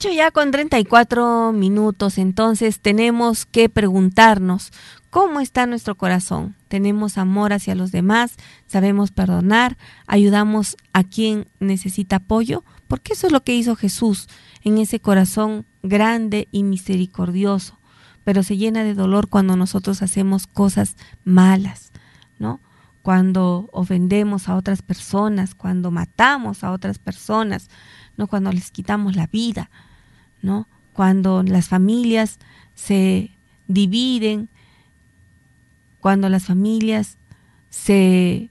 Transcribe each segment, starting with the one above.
8:34, entonces tenemos que preguntarnos, ¿cómo está nuestro corazón? ¿Tenemos amor hacia los demás? ¿Sabemos perdonar? ¿Ayudamos a quien necesita apoyo? Porque eso es lo que hizo Jesús en ese corazón grande y misericordioso, pero se llena de dolor cuando nosotros hacemos cosas malas, ¿no? Cuando ofendemos a otras personas, cuando matamos a otras personas, ¿no? Cuando les quitamos la vida, ¿no? Cuando las familias se dividen, cuando las familias se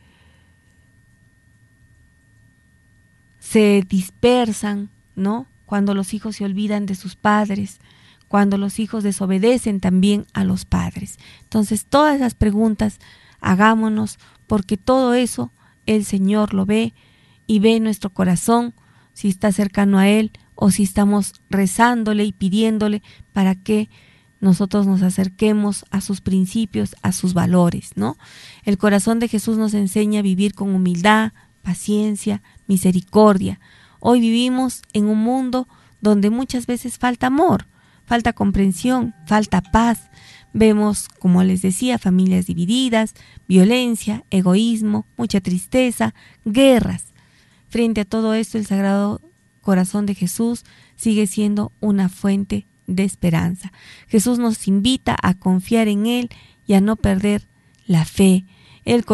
dispersan, ¿no? Cuando los hijos se olvidan de sus padres, cuando los hijos desobedecen también a los padres. Entonces, todas esas preguntas hagámonos, porque todo eso el Señor lo ve y ve nuestro corazón, si está cercano a Él o si estamos rezándole y pidiéndole para que nosotros nos acerquemos a sus principios, a sus valores, ¿no? El corazón de Jesús nos enseña a vivir con humildad, paciencia, misericordia. Hoy vivimos en un mundo donde muchas veces falta amor, falta comprensión, falta paz. Vemos, como les decía, familias divididas, violencia, egoísmo, mucha tristeza, guerras. Frente a todo esto, el Sagrado Corazón de Jesús sigue siendo una fuente de esperanza. Jesús nos invita a confiar en Él y a no perder la fe. Él